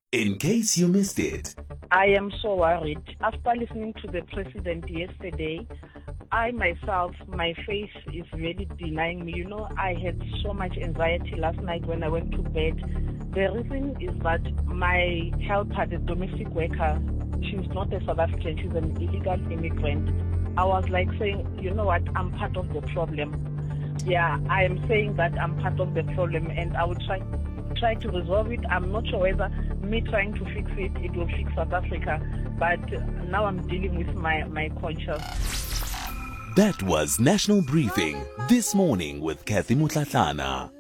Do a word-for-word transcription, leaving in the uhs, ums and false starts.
In case you missed it. I am so worried. After listening to the president yesterday, I myself, my face is really denying me. You know, I had so much anxiety last night when I went to bed. The reason is that my helper, the domestic worker, she's not a South African, she's an illegal immigrant. I was like saying, you know what, I'm part of the problem. Yeah, I am saying that I'm part of the problem and I will try try to resolve it. I'm not sure whether me trying to fix it, it will fix South Africa, but now I'm dealing with my, my conscience. That was National Briefing This Morning with Kathy Mutlatlana.